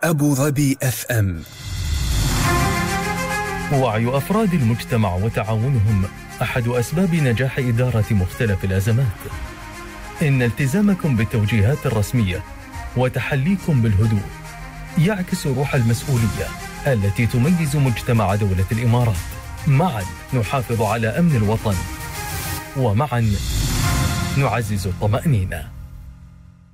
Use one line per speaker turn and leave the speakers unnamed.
أبو ظبي FM.
وعي أفراد المجتمع وتعاونهم أحد أسباب نجاح إدارة مختلف الأزمات. إن التزامكم بالتوجيهات الرسمية وتحليكم بالهدوء يعكس روح المسؤولية التي تميز مجتمع دولة الإمارات. معا نحافظ على أمن الوطن، ومعا نعزز الطمأنينة.